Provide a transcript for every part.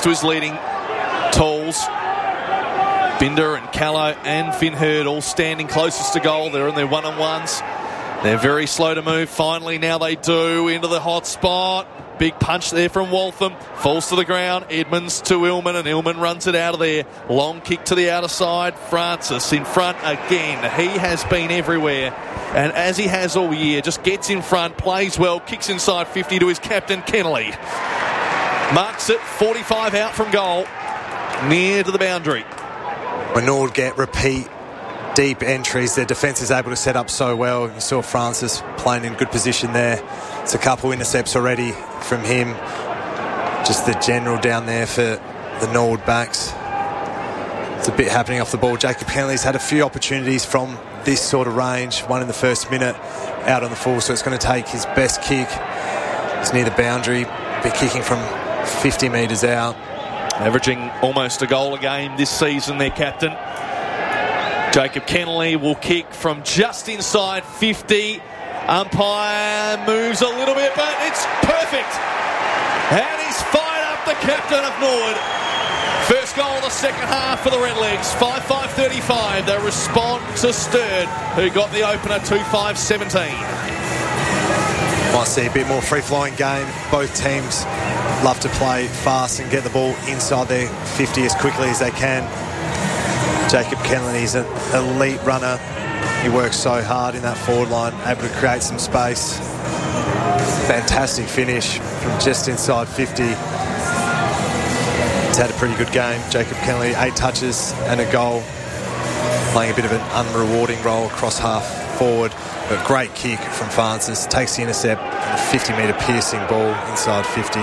to his leading tools. Binder and Callow and Finn Hurd all standing closest to goal. They're in their one-on-ones. They're very slow to move. Finally, now they do, into the hot spot. Big punch there from Waltham. Falls to the ground. Edmonds to Illman, and Illman runs it out of there. Long kick to the outer side. Francis in front again. He has been everywhere, and as he has all year, just gets in front, plays well, kicks inside 50 to his captain, Kennelly. Marks it 45 out from goal, near to the boundary. When Nord get repeat deep entries, their defence is able to set up so well. You saw Francis playing in good position there. It's a couple intercepts already from him. Just the general down there for the Nord backs. It's a bit happening off the ball. Jacob Kennelly's had a few opportunities from this sort of range. One in the first minute, out on the full, so it's going to take his best kick. It's near the boundary, be kicking from 50 metres out. Averaging almost a goal a game this season, their captain. Jacob Kennelly will kick from just inside 50. Umpire moves a little bit, but it's perfect. And he's fired up, the captain of Nord. First goal of the second half for the Redlegs. 5-5-35. They respond to Sturt, who got the opener 2-5-17. Might see a bit more free-flowing game. Both teams love to play fast and get the ball inside their 50 as quickly as they can. Jacob Kennelly's an elite runner. He works so hard in that forward line, able to create some space. Fantastic finish from just inside 50. He's had a pretty good game. Jacob Kennelly, 8 touches and a goal. Playing a bit of an unrewarding role across half forward. But great kick from Francis. Takes the intercept and a 50-metre piercing ball inside 50.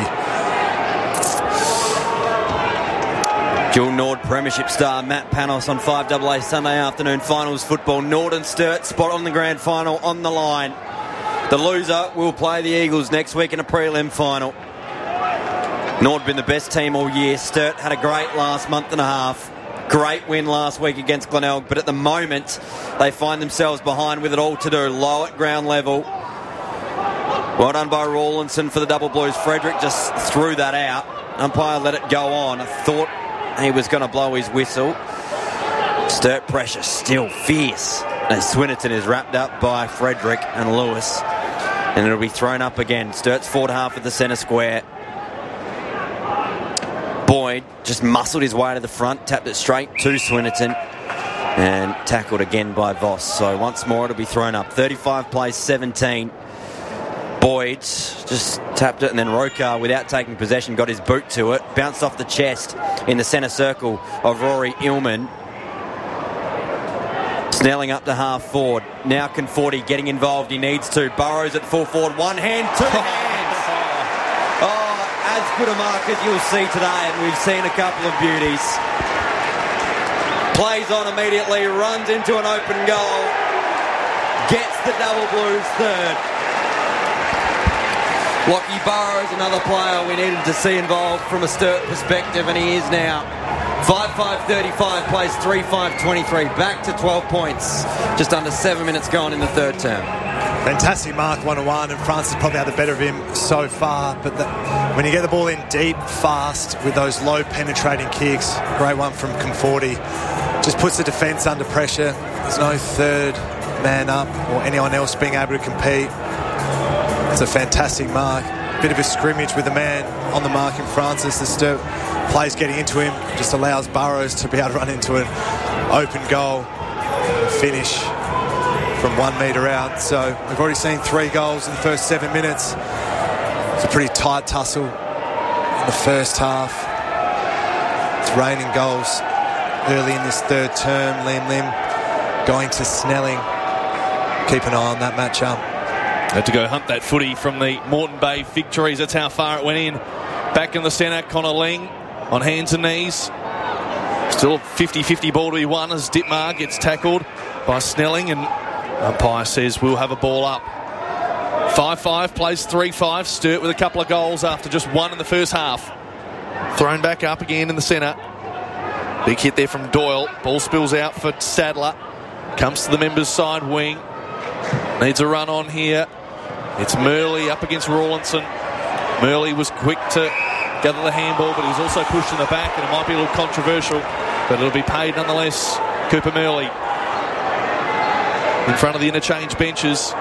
Dual Nord Premiership star Matt Panos on 5AA Sunday afternoon finals football. Nord and Sturt spot on the grand final on the line. The loser will play the Eagles next week in a prelim final. Nord been the best team all year. Sturt had a great last month and a half. Great win last week against Glenelg, but at the moment they find themselves behind with it all to do. Low at ground level. Well done by Rawlinson for the Double Blues. Frederick just threw that out. Umpire let it go on. I thought he was going to blow his whistle. Sturt pressure still fierce as Swinnerton is wrapped up by Frederick and Lewis, and it'll be thrown up again. Sturt's forward half of the centre square. Boyd just muscled his way to the front, tapped it straight to Swinnerton, and tackled again by Voss. So once more it'll be thrown up. 35 plays 17. Boyd just tapped it, and then Rokar, without taking possession, got his boot to it, bounced off the chest in the centre circle of Rory Illman. Snelling up to half forward. Now Conforti getting involved. He needs to. Burrows at full forward. One hand, two hands. Oh, as good a mark as you'll see today, and we've seen a couple of beauties. Plays on immediately, runs into an open goal. Gets the Double Blues third. Lockie Burrows, another player we needed to see involved from a Sturt perspective, and he is now. 5-5-35, plays 3-5-23, back to 12 points. Just under 7 minutes gone in the third term. Fantastic mark, 1-1, and Francis probably had the better of him so far. But when you get the ball in deep, fast, with those low penetrating kicks, great one from Conforti, just puts the defence under pressure. There's no third man up or anyone else being able to compete. It's a fantastic mark. Bit of a scrimmage with the man on the mark in Francis. The Sturt plays getting into him, just allows Burrows to be able to run into an open goal and finish from 1 metre out. So we've already seen 3 goals in the first 7 minutes. It's a pretty tight tussle in the first half. It's raining goals early in this third term. Liam Lim going to Snelling. Keep an eye on that matchup. Had to go hunt that footy from the Moreton Bay Victories. That's how far it went in. Back in the centre, Connor Ling on hands and knees. Still a 50-50 ball to be won as Dittmar gets tackled by Snelling, and umpire says we'll have a ball up. 5-5, plays 3-5. Sturt with a couple of goals after just 1 in the first half. Thrown back up again in the centre. Big hit there from Doyle. Ball spills out for Sadler. Comes to the members' side wing. Needs a run on here. It's Murley up against Rawlinson. Murley was quick to gather the handball, but he was also pushed in the back, and it might be a little controversial, but it'll be paid nonetheless. Cooper Murley in front of the interchange benches.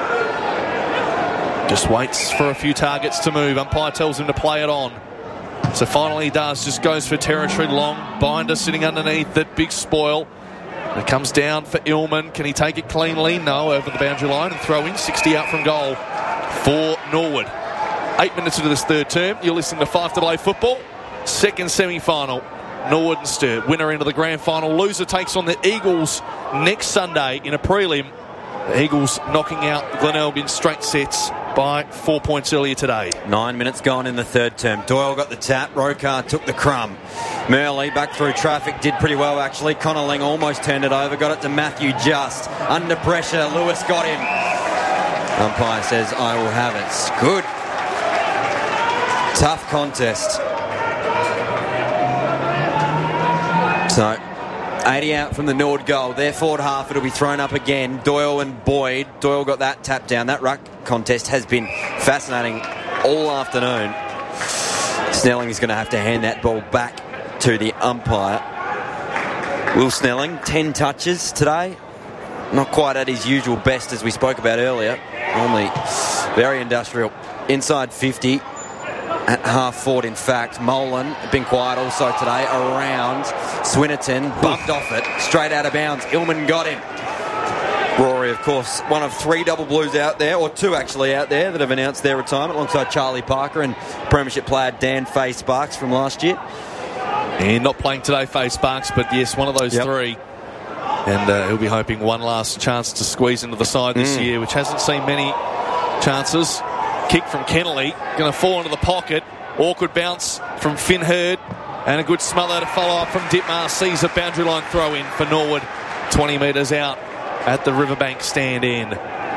Just waits for a few targets to move. Umpire tells him to play it on. So finally he does. Just goes for territory long. Binder sitting underneath that big spoil. It comes down for Illman. Can he take it cleanly? No, over the boundary line and throw in. 60 out from goal for Norwood. 8 minutes into this third term. You're listening to 5AA football. Second semi-final. Norwood and Sturt. Winner into the grand final. Loser takes on the Eagles next Sunday in a prelim. The Eagles knocking out Glenelg in straight sets by 4 points earlier today. 9 minutes gone in the third term. Doyle got the tap. Rokar took the crumb. Murley back through traffic. Did pretty well, actually. Connelling almost turned it over. Got it to Matthew just. Under pressure. Lewis got him. Umpire says, I will have it. Good. Tough contest. So, 80 out from the Nord goal. Their forward half, it'll be thrown up again. Doyle and Boyd. Doyle got that tap down. That ruck contest has been fascinating all afternoon. Snelling is going to have to hand that ball back to the umpire. Will Snelling, 10 touches today. Not quite at his usual best, as we spoke about earlier. Only very industrial. Inside 50. At half forward, in fact. Molan, been quiet also today. Around. Swinnerton bumped off it. Straight out of bounds. Illman got him. Rory, of course, one of 3 double blues out there, or 2 actually out there, that have announced their retirement alongside Charlie Parker and Premiership player Dan Faye Sparks from last year. And not playing today, Faye Sparks, but yes, one of those 3. And he'll be hoping one last chance to squeeze into the side this year, which hasn't seen many chances. Kick from Kennelly, going to fall into the pocket. Awkward bounce from Finn Hurd, and a good smother to follow up from Ditmar. Sees a boundary line throw in for Norwood, 20 metres out at the Riverbank stand end.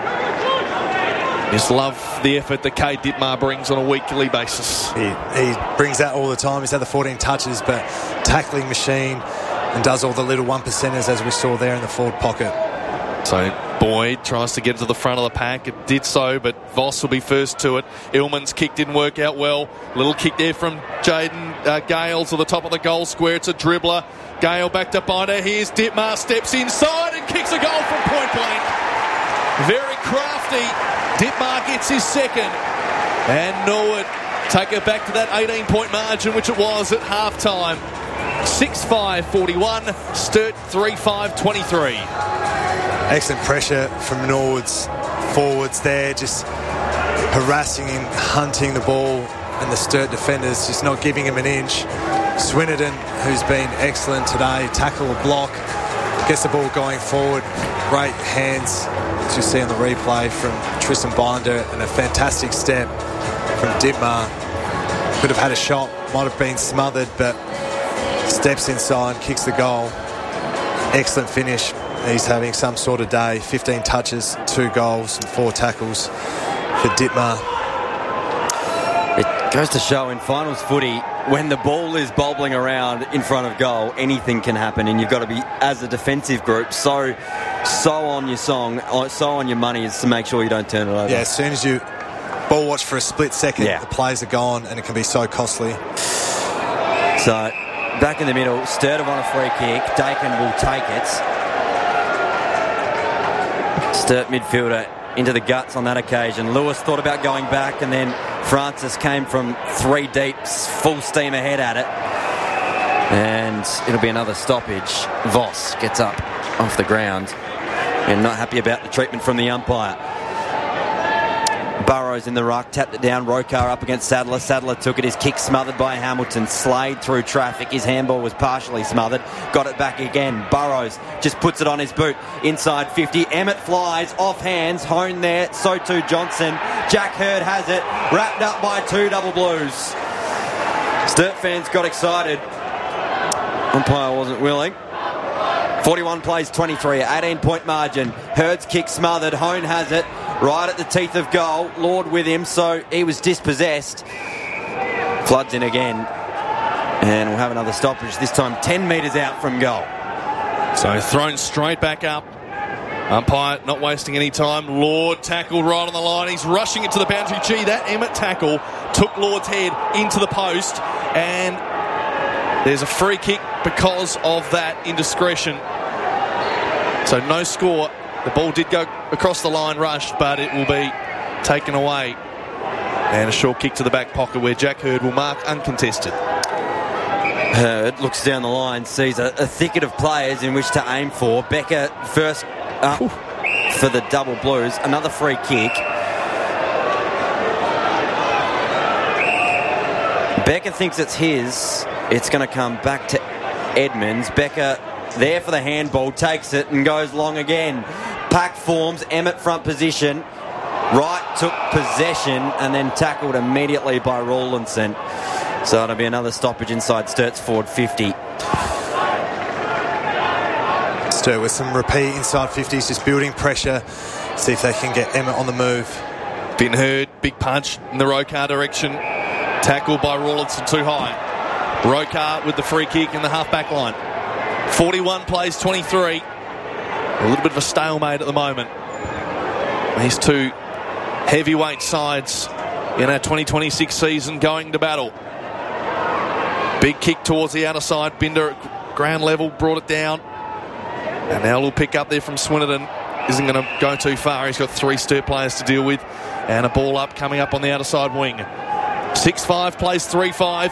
Just love the effort that Cade Ditmar brings on a weekly basis. He brings that all the time. He's had the 14 touches, but tackling machine, and does all the little 1%ers as we saw there in the forward pocket. So Boyd tries to get to the front of the pack. It did so, but Voss will be first to it. Illman's kick didn't work out well. Little kick there from Jaden Gale to the top of the goal square. It's a dribbler. Gale back to Binder. Here's Ditmar, steps inside and kicks a goal from point blank. Very crafty. Ditmar gets his second. And Norwood take it back to that 18-point margin, which it was at half-time. 6-5-41. Sturt 3-5-23. Excellent pressure from Norwood's forwards there, just harassing him, hunting the ball, and the Sturt defenders just not giving him an inch. Swinnerton, who's been excellent today, tackle a block, gets the ball going forward. Great hands, as you see on the replay, from Tristan Binder, and a fantastic step from Ditmar. Could have had a shot, might have been smothered, but steps inside, kicks the goal. Excellent finish. He's having some sort of day. 15 touches, 2 goals and 4 tackles for Ditmar. It goes to show in finals footy, when the ball is bobbling around in front of goal, anything can happen, and you've got to be, as a defensive group, so on your song, so on your money, is to make sure you don't turn it over. Yeah, as soon as you ball watch for a split second, the plays are gone, and it can be so costly. So, back in the middle, Sturt on a free kick. Dakin will take it. Sturt midfielder into the guts on that occasion. Lewis thought about going back, and then Francis came from 3 deeps, full steam ahead at it. And it'll be another stoppage. Voss gets up off the ground and not happy about the treatment from the umpire. Burrows in the ruck, tapped it down. Rokar up against Sadler. Sadler took it. His kick smothered by Hamilton. Slade through traffic. His handball was partially smothered. Got it back again. Burrows just puts it on his boot. Inside 50. Emmett flies off hands. Hone there. So too Johnson. Jack Hurd has it. Wrapped up by 2 double blues. Sturt fans got excited. Umpire wasn't willing. 41 plays 23. 18-point margin. Hurd's kick smothered. Hone has it. Right at the teeth of goal. Lord with him, so he was dispossessed. Floods in again. And we'll have another stoppage, this time 10 metres out from goal. So thrown straight back up. Umpire not wasting any time. Lord tackled right on the line. He's rushing it to the boundary. Gee, that Emmett tackle took Lord's head into the post, and there's a free kick because of that indiscretion. So no score. The ball did go across the line, rushed, but it will be taken away. And a short kick to the back pocket where Jack Hurd will mark uncontested. Hurd looks down the line, sees a thicket of players in which to aim for. Becker first up for the double Blues. Another free kick. Becker thinks it's his. It's going to come back to Edmonds. Becker there for the handball, takes it and goes long again. Pack forms, Emmett front position. Wright took possession and then tackled immediately by Rawlinson. So it'll be another stoppage inside Sturt's forward 50. Sturt with some repeat inside 50s, just building pressure. See if they can get Emmett on the move. Finn Hurd, big punch in the Rokar direction. Tackled by Rawlinson too high. Rokar with the free kick in the half-back line. 41 plays 23. A little bit of a stalemate at the moment. These two heavyweight sides in our 2026 season going to battle. Big kick towards the outer side. Binder at ground level brought it down. And now we'll pick up there from Swinnerton. Isn't going to go too far. He's got 3 Sturt players to deal with. And a ball up coming up on the outer side wing. 6-5 plays 3-5.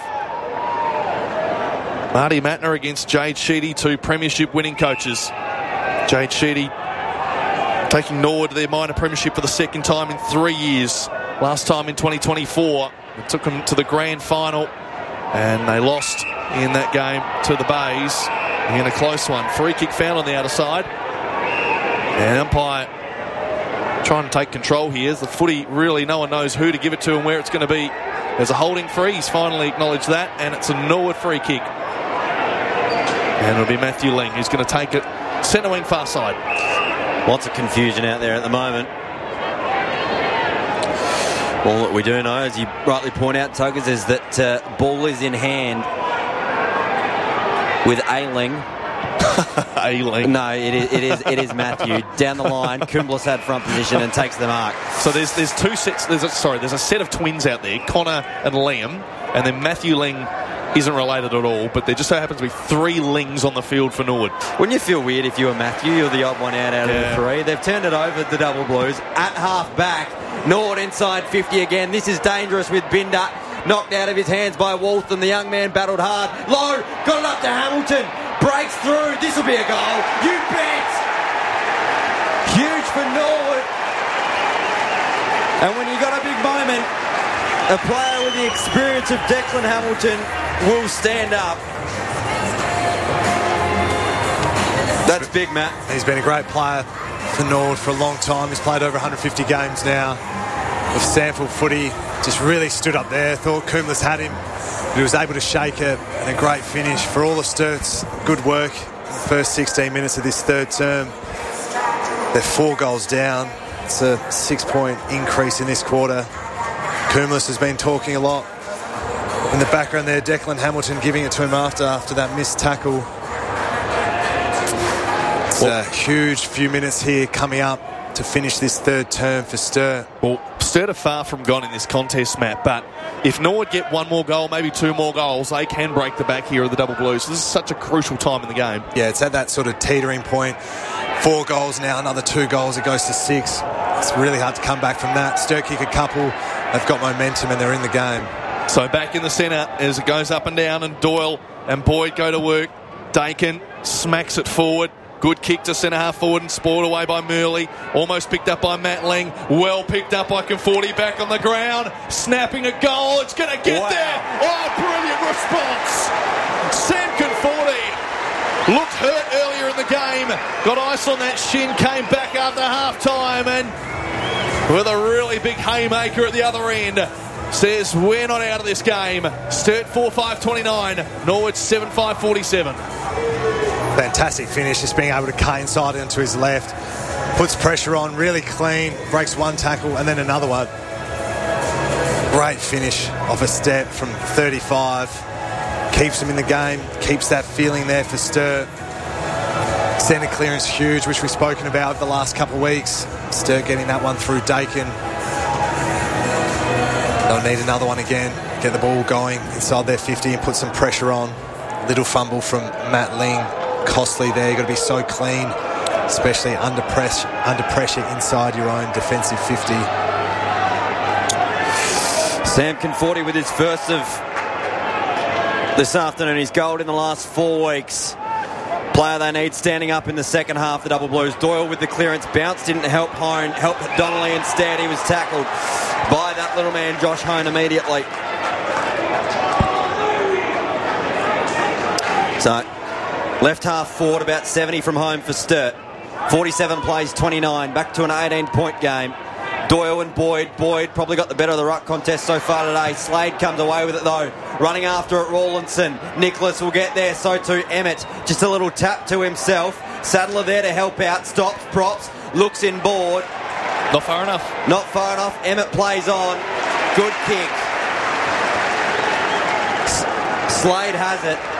Marty Mattner against Jade Sheedy, 2 premiership winning coaches. Jade Sheedy taking Norwood to their minor premiership for the second time in 3 years. Last time in 2024. It took them to the grand final and they lost in that game to the Bays in a close one. Free kick found on the outer side. And umpire trying to take control here. The footy, really no one knows who to give it to and where it's going to be. There's a holding free. He's finally acknowledged that, and it's a Norwood free kick. And it'll be Matthew Ling who's going to take it centre wing far side. Lots of confusion out there at the moment. All that we do know, as you rightly point out, Tuggers, is that ball is in hand with A-Ling. A-Ling. No, it is Matthew. Down the line, Kumblas had front position and takes the mark. So there's 2 sets. There's a set of twins out there, Connor and Liam, and then Matthew Ling isn't related at all, but there just so happens to be 3 Lings on the field for Norwood. Wouldn't you feel weird if you were Matthew? You're the odd one out of the 3. They've turned it over, the double Blues, at half back. Norwood inside 50 again. This is dangerous with Binder. Knocked out of his hands by Walton. The young man battled hard. Low, got it up to Hamilton. Breaks through. This will be a goal. You bet! Huge for Norwood. And when you got a big moment, a player with the experience of Declan Hamilton will stand up. That's big, Matt. He's been a great player for Norwood for a long time. He's played over 150 games now of Sandford footy. Just really stood up there. Thought Kumblas had him, but he was able to shake it, and a great finish for all the Sturts. Good work in the first 16 minutes of this third term. They're 4 goals down. It's a 6-point increase in this quarter. Kumblas has been talking a lot. In the background there, Declan Hamilton giving it to him after that missed tackle. It's a huge few minutes here coming up to finish this third term for Sturt. Well, Sturt are far from gone in this contest, Matt, but if Norwood get 1 more goal, maybe 2 more goals, they can break the back here of the double Blues. So this is such a crucial time in the game. Yeah, it's at that sort of teetering point. 4 goals now, another 2 goals, it goes to 6. It's really hard to come back from that. Sturt kick a couple, they've got momentum and they're in the game. So back in the centre as it goes up and down, and Doyle and Boyd go to work. Dakin smacks it forward. Good kick to centre-half forward and spoiled away by Murley. Almost picked up by Matt Ling. Well picked up by Conforti back on the ground. Snapping a goal. It's going to get there. Oh, brilliant response. Sam Conforti looked hurt earlier in the game. Got ice on that shin. Came back after half-time and with a really big haymaker at the other end. Says we're not out of this game. Sturt 4-5-29. Norwood 7-5-47. Fantastic finish, just being able to cut inside into his left. Puts pressure on, really clean. Breaks 1 tackle and then another one. Great finish off a step from 35. Keeps him in the game. Keeps that feeling there for Sturt. Centre clearance huge, which we've spoken about the last couple of weeks. Sturt getting that one through Dakin. They'll need another one again. Get the ball going inside their 50 and put some pressure on. Little fumble from Matt Ling. Costly there. You've got to be so clean, especially under pressure inside your own defensive 50. Sam Conforti with his first of this afternoon. He's gold in the last 4 weeks. Player they need standing up in the second half, the Double Blues. Doyle with the clearance. Bounce didn't help Hone. Helped Donnelly instead. He was tackled by that little man, Josh Hone, immediately. So, left half forward, about 70 from home for Sturt. 47 plays 29. Back to an 18-point game. Doyle and Boyd. Boyd probably got the better of the ruck contest so far today. Slade comes away with it though. Running after it, Rawlinson. Nicholas will get there, so too Emmett. Just a little tap to himself. Sadler there to help out. Stops, props, looks in board. Not far enough. Not far enough. Emmett plays on. Good kick. Slade has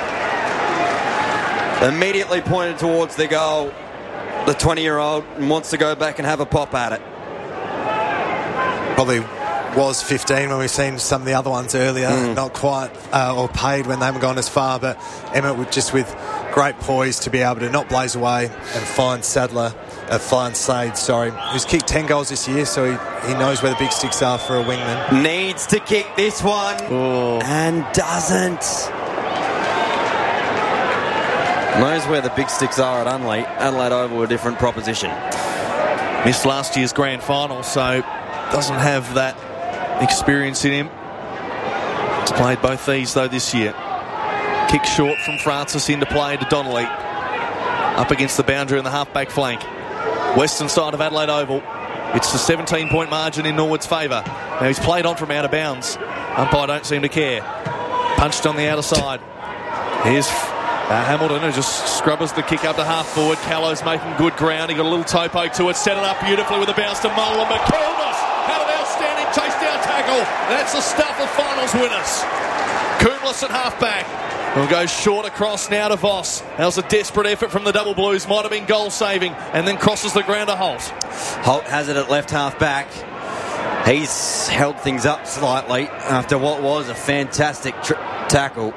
it. Immediately pointed towards the goal. The 20-year-old wants to go back and have a pop at it. Probably was 15 when we've seen some of the other ones earlier. Not quite, or paid when they haven't gone as far, but Emmett with great poise to be able to not blaze away and find Slade, who's kicked 10 goals this year, so he knows where the big sticks are for a wingman. Needs to kick this one and doesn't. Knows where the big sticks are at Adelaide Oval, a different proposition. Missed last year's grand final, so doesn't have that experience in him. He's played both these though this year. Kick short from Francis into play to Donnelly. Up against the boundary on the half-back flank. Western side of Adelaide Oval. It's the 17-point margin in Norwood's favour. Now he's played on from out of bounds. Umpire don't seem to care. Punched on the outer side. Here's Hamilton, who just scrubbers the kick up to half forward. Callow's making good ground. He got a little toe poke to it. Set it up beautifully with a bounce to Molan. McComas had an outstanding chase down tackle. That's the stuff of finals winners. Coombs at halfback. Will go short across now to Voss. That was a desperate effort from the Double Blues. Might have been goal saving, and then crosses the ground to Holt. Holt has it at left half back. He's held things up slightly after what was a fantastic tackle.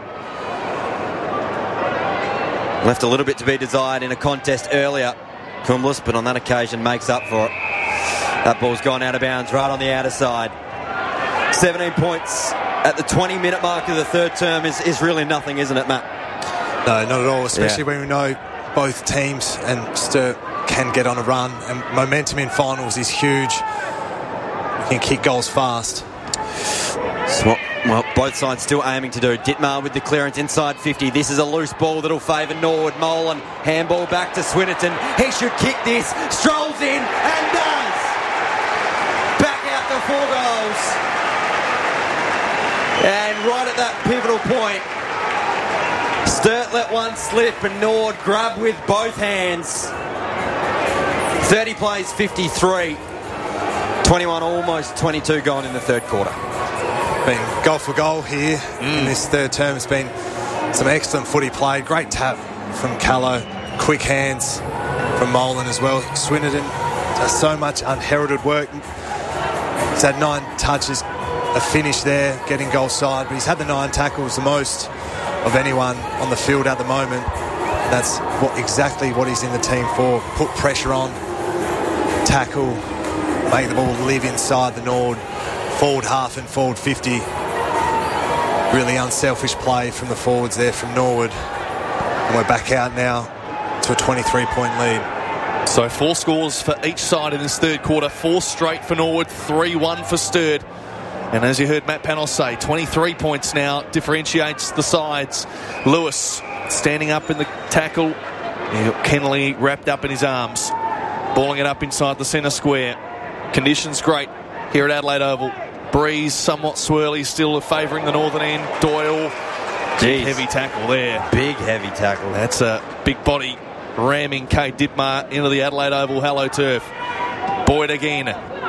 Left a little bit to be desired in a contest earlier, Cumless, but on that occasion makes up for it. That ball's gone out of bounds right on the outer side. 17 points at the 20-minute mark of the third term is really nothing, isn't it, Matt? No, not at all, especially when we know both teams and Sturt can get on a run, and momentum in finals is huge. You can kick goals fast. Well, both sides still aiming to do. Dittmar with the clearance inside 50. This is a loose ball that'll favour Norwood. Molan, handball back to Swinnerton. He should kick this. Strolls in and does. Back out to 4 goals. And right at that pivotal point, Sturt let one slip and Norwood grabbed with both hands. 30 plays, 53. 21, almost 22 gone in the third quarter. Been goal for goal here in this third term. It's been some excellent footy played. Great tap from Callow. Quick hands from Molan as well. Swinnerton does so much unheralded work. He's had 9 touches, a finish there, getting goal side, but he's had the 9 tackles, the most of anyone on the field at the moment. And that's exactly what he's in the team for. Put pressure on, tackle, make the ball live inside the Nord. Forward half and forward 50. Really unselfish play from the forwards there from Norwood. And we're back out now to a 23-point lead. So 4 scores for each side in this third quarter. 4 straight for Norwood, 3-1 for Sturt. And as you heard Matt Panos say, 23 points now differentiates the sides. Lewis standing up in the tackle. He got Kennelly wrapped up in his arms. Balling it up inside the centre square. Conditions great here at Adelaide Oval. Breeze somewhat swirly, still favouring the northern end. Doyle, big heavy tackle there. Big heavy tackle. That's a big body ramming Kate Dittmar into the Adelaide Oval Hello Turf. Boyd again.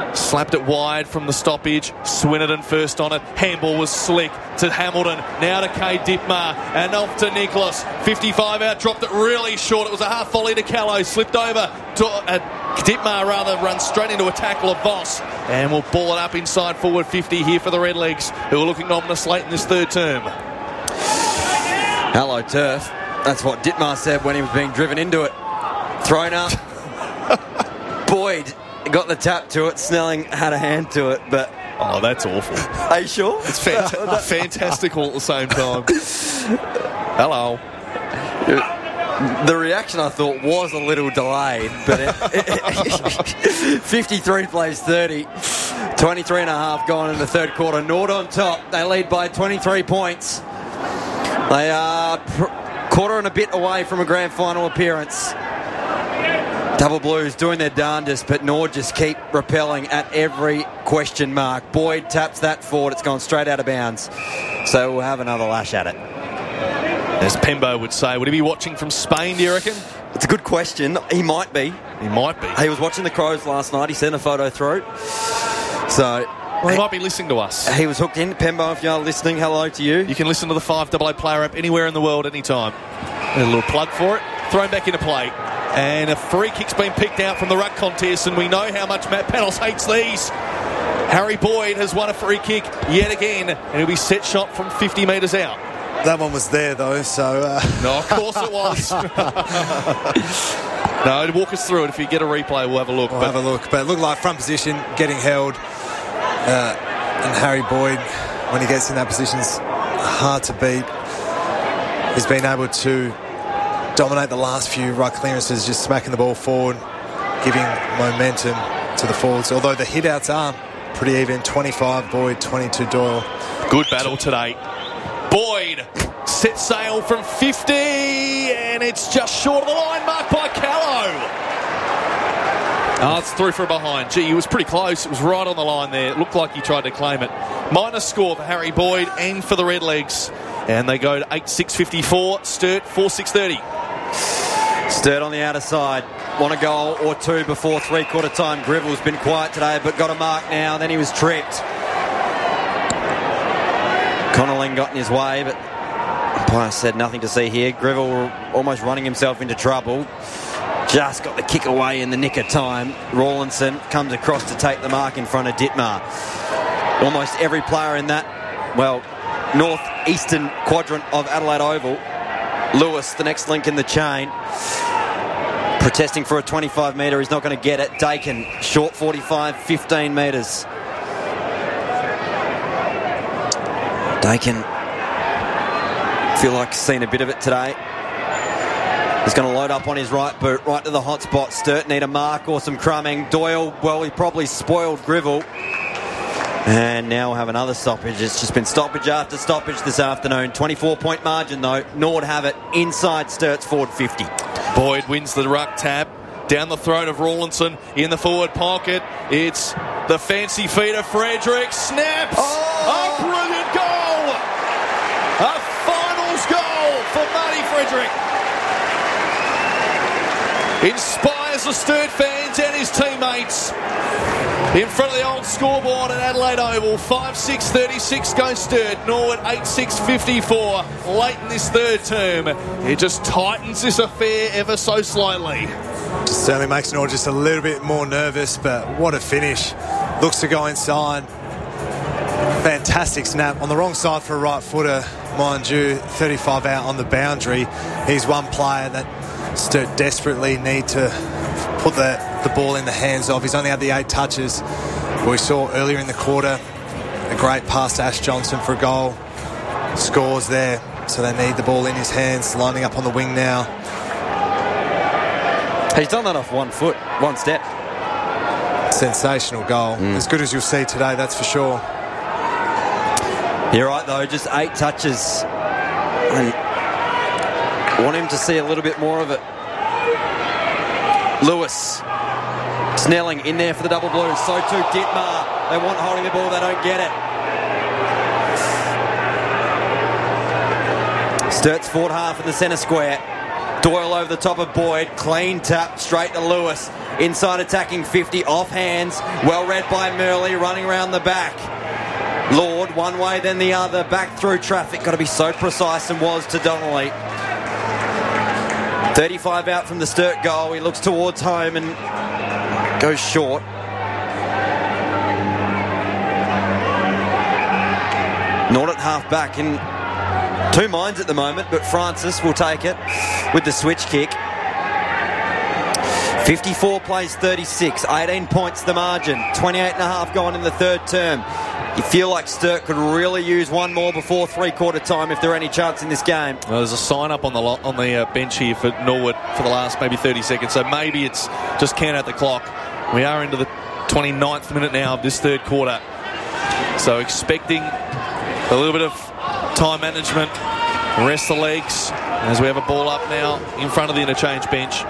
Slapped it wide from the stoppage. Swinnerton first on it. Handball was slick to Hamilton. Now to Cade Dittmar. And off to Nicholas. 55 out. Dropped it really short. It was a half volley to Callow. Slipped over to Dittmar runs straight into a tackle of Voss. And we'll ball it up inside forward 50 here for the Redlegs, who are looking ominous late in this third term. Hello, turf. That's what Dittmar said when he was being driven into it. Thrown up. Boyd got the tap to it. Snelling had a hand to it, but... Oh, that's awful. Are you sure? It's fantastical at the same time. Hello. The reaction, I thought, was a little delayed, but 53 plays 30. 23 and a half gone in the third quarter. Nord on top. They lead by 23 points. They are quarter and a bit away from a grand final appearance. Double Blues doing their darndest, but Nord just keep repelling at every question mark. Boyd taps that forward. It's gone straight out of bounds. So we'll have another lash at it. As Pembo would say, would he be watching from Spain, do you reckon? It's a good question. He might be. He might be. He was watching the Crows last night. He sent a photo through. So... Well, he might be listening to us. He was hooked in. Pembo, if you're listening, hello to you. You can listen to the 5AA Player app anywhere in the world, anytime. A little plug for it. Thrown back into play. And a free kick's been picked out from the ruck contest, and we know how much Matt Panos hates these. Harry Boyd has won a free kick yet again, and he'll be set shot from 50 metres out. That one was there, though, so... No, of course it was. No, walk us through it. If you get a replay, we'll have a look. We'll have a look. But it looked like front position, getting held. And Harry Boyd, when he gets in that position, is hard to beat. He's been able to dominate the last few ruck clearances, just smacking the ball forward, giving momentum to the forwards. Although the hit-outs are pretty even. 25 Boyd, 22 Doyle. Good battle today. Boyd set sail from 50, and it's just short of the line, marked by Callow. Oh, it's through for a behind. Gee, he was pretty close. It was right on the line there. It looked like he tried to claim it. Minus score for Harry Boyd and for the Redlegs. And they go to 8-6-54. Sturt 4-6-30. Sturt on the outer side. Want a goal or two before three-quarter time. Griville's been quiet today, but got a mark now. Then he was tripped. Connelling got in his way, but umpire said nothing to see here. Griville almost running himself into trouble. Just got the kick away in the nick of time. Rawlinson comes across to take the mark in front of Dittmar. Almost every player in that, well, northeastern quadrant of Adelaide Oval. Lewis, the next link in the chain, protesting for a 25 metre. He's not going to get it. Dakin, short 45, 15 metres. Dakin, feel like seen a bit of it today. He's going to load up on his right boot, right to the hot spot. Sturt need a mark or some crumbing. Doyle, well, he probably spoiled Griville. And now we'll have another stoppage. It's just been stoppage after stoppage this afternoon. 24-point margin, though. Nord have it inside Sturt's forward 50. Boyd wins the ruck tap. Down the throat of Rawlinson in the forward pocket. It's the fancy feet of Frederick. Snaps! A brilliant goal! A finals goal for Marty Frederick. Inspires the Sturt fans and his teammates. In front of the old scoreboard at Adelaide Oval. 5-6-36 goes Sturt. Norwood 8-6-54 late in this third term. It just tightens this affair ever so slightly. Certainly makes Norwood just a little bit more nervous, but what a finish. Looks to go inside. Fantastic snap. On the wrong side for a right footer, mind you. 35 out on the boundary. He's one player that Sturt desperately need to put the ball in the hands of. He's only had the 8 touches. We saw earlier in the quarter a great pass to Ash Johnson for a goal. Scores there, so they need the ball in his hands. Lining up on the wing now. He's done that off 1 foot, 1 step. Sensational goal. As good as you'll see today, that's for sure. You're right, though. Just 8 touches. And want him to see a little bit more of it. Lewis. Snelling in there for the double blues. So too Dittmar. They want holding the ball. They don't get it. Sturt's forward half in the centre square. Doyle over the top of Boyd. Clean tap straight to Lewis. inside attacking 50, off hands, well read by Murley, running around the back. Lord, one way then the other, back through traffic, got to be so precise, and was to Donnelly. 35 out from the Sturt goal, he looks towards home and goes short. Nord at half back in two minds at the moment, but Francis will take it with the switch kick. 54 plays 36, 18 points the margin, 28.5 gone in the third term. You feel like Sturt could really use one more before three-quarter time if there are any chance in this game. Well, there's a sign-up on the bench here for Norwood for the last maybe 30 seconds, so maybe it's just count out the clock. We are into the 29th minute now of this third quarter, so expecting a little bit of time management, rest the legs, as we have a ball up now in front of the interchange bench.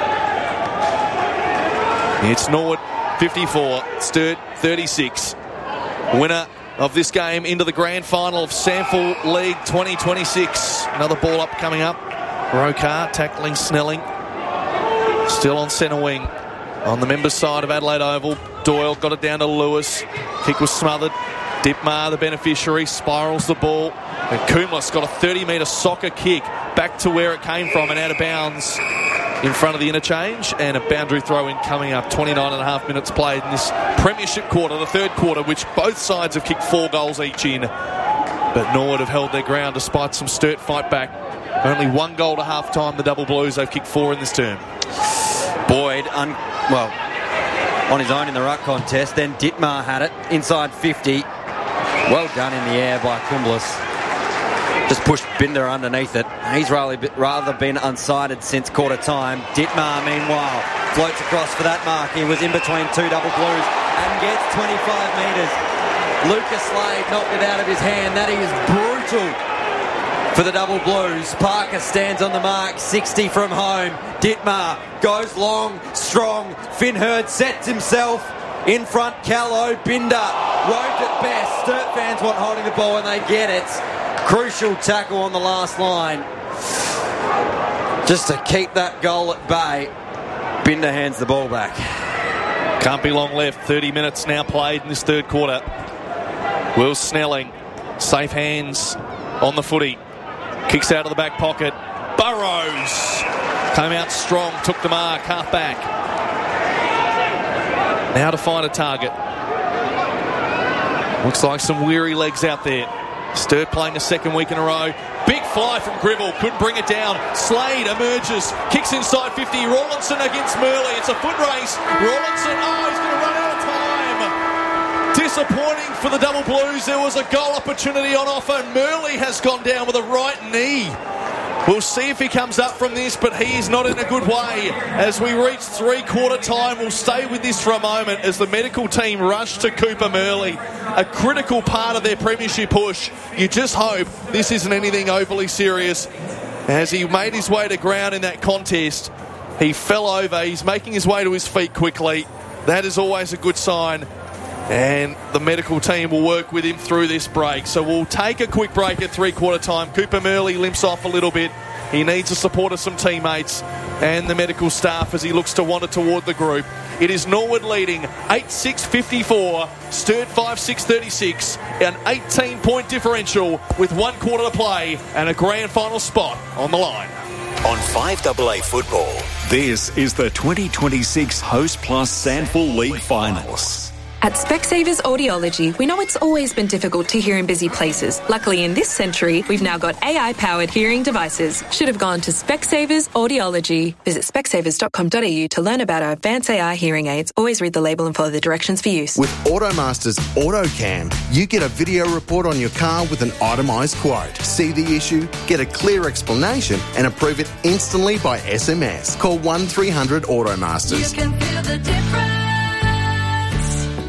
It's Norwood 54, Sturt 36. Winner of this game into the grand final of SANFL League 2026. Another ball up coming up. Rokar tackling Snelling. Still on centre wing. On the members' side of Adelaide Oval, Doyle got it down to Lewis. Kick was smothered. Dipmar, the beneficiary, spirals the ball. And Kumlas got a 30-metre soccer kick back to where it came from and out of bounds in front of the interchange, and a boundary throw-in coming up. 29.5 minutes played in this premiership quarter, the third quarter, which both sides have kicked 4 goals each in. But Norwood have held their ground despite some Sturt fight back. Only 1 goal to half-time, the Double Blues. They've kicked 4 in this term. Boyd, on his own in the ruck contest. Then Ditmar had it inside 50. Well done in the air by Kumlas. Just pushed Binder underneath it. He's rather been unsighted since quarter time. Ditmar, meanwhile, floats across for that mark. He was in between 2 Double Blues and gets 25 metres. Lucas Slade knocked it out of his hand. That is brutal for the Double Blues. Parker stands on the mark, 60 from home. Ditmar goes long, strong. Finn Hurd sets himself in front. Callow, Binder, roved at best. Sturt fans want holding the ball and they get it. Crucial tackle on the last line. Just to keep that goal at bay. Binder hands the ball back. Can't be long left. 30 minutes now played in this third quarter. Will Snelling, safe hands on the footy. Kicks out of the back pocket. Burrows came out strong, took the mark, half back. Now to find a target. Looks like some weary legs out there. Sturt playing a second week in a row. Big fly from Gribble. Couldn't bring it down. Slade emerges. Kicks inside 50. Rawlinson against Murley. It's a foot race. Rawlinson, he's going to run out of time. Disappointing for the Double Blues. There was a goal opportunity on offer. Murley has gone down with a right knee. We'll see if he comes up from this, but he is not in a good way. As we reach three-quarter time, we'll stay with this for a moment as the medical team rush to Cooper Murley. A critical part of their premiership push. You just hope this isn't anything overly serious. As he made his way to ground in that contest, he fell over. He's making his way to his feet quickly. That is always a good sign. And the medical team will work with him through this break. So we'll take a quick break at three-quarter time. Cooper Murley limps off a little bit. He needs the support of some teammates and the medical staff as he looks to wander toward the group. It is Norwood leading 8-6-54, Sturt 5-6-36, an 18-point differential with 1 quarter to play and a grand final spot on the line. On 5AA Football, this is the 2026 Host Plus SANFL League Finals. At Specsavers Audiology, we know it's always been difficult to hear in busy places. Luckily, in this century, we've now got AI-powered hearing devices. Should have gone to Specsavers Audiology. Visit specsavers.com.au to learn about our advanced AI hearing aids. Always read the label and follow the directions for use. With Automaster's AutoCam, you get a video report on your car with an itemised quote. See the issue, get a clear explanation, and approve it instantly by SMS. Call 1300 Automasters. You can feel the difference.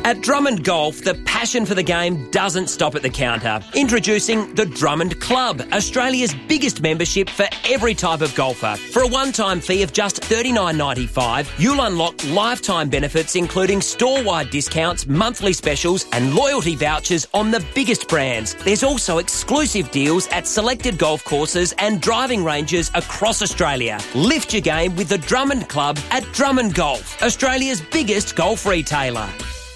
At Drummond Golf, the passion for the game doesn't stop at the counter. Introducing the Drummond Club, Australia's biggest membership for every type of golfer. For a one-time fee of just $39.95, you'll unlock lifetime benefits including store-wide discounts, monthly specials and loyalty vouchers on the biggest brands. There's also exclusive deals at selected golf courses and driving ranges across Australia. Lift your game with the Drummond Club at Drummond Golf, Australia's biggest golf retailer.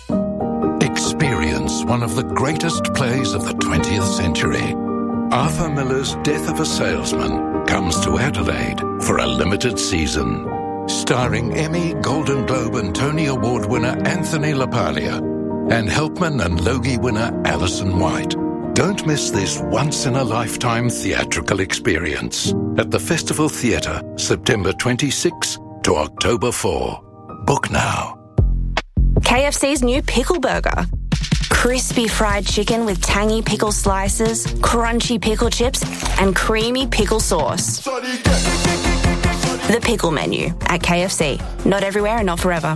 Experience one of the greatest plays of the 20th century. Arthur Miller's Death of a Salesman comes to Adelaide for a limited season. Starring Emmy, Golden Globe and Tony Award winner Anthony LaPaglia and Helpman and Logie winner Alison White. Don't miss this once-in-a-lifetime theatrical experience at the Festival Theatre, September 26 to October 4. Book now. KFC's new pickle burger. Crispy fried chicken with tangy pickle slices, crunchy pickle chips, and creamy pickle sauce. The pickle menu at KFC. Not everywhere and not forever.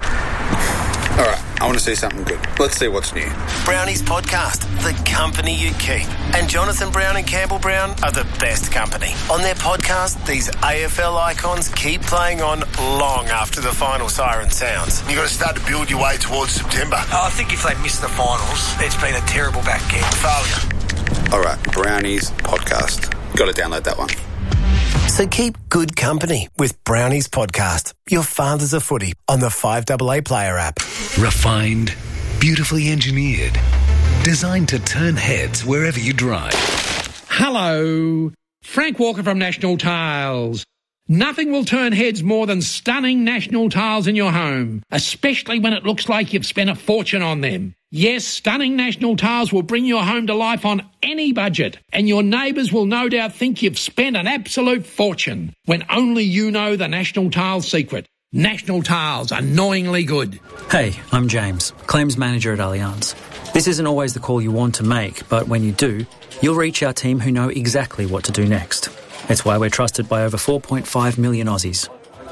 All right, I want to see something good. Let's see what's new. Brownies Podcast, the company you keep. And Jonathan Brown and Campbell Brown are the best company. On their podcast, these AFL icons keep playing on long after the final siren sounds. You've got to start to build your way towards September. I think if they miss the finals, it's been a terrible back end. Failure. All right, Brownies Podcast. Got to download that one. So keep good company with Brownies Podcast, your father's a footy, on the 5AA Player app. Refined, beautifully engineered, designed to turn heads wherever you drive. Hello, Frank Walker from National Tiles. Nothing will turn heads more than stunning National Tiles in your home, especially when it looks like you've spent a fortune on them. Yes, stunning National Tiles will bring your home to life on any budget, and your neighbours will no doubt think you've spent an absolute fortune, when only you know the National Tiles secret. National Tiles, annoyingly good. Hey, I'm James, Claims Manager at Allianz. This isn't always the call you want to make, but when you do, you'll reach our team who know exactly what to do next. It's why we're trusted by over 4.5 million Aussies.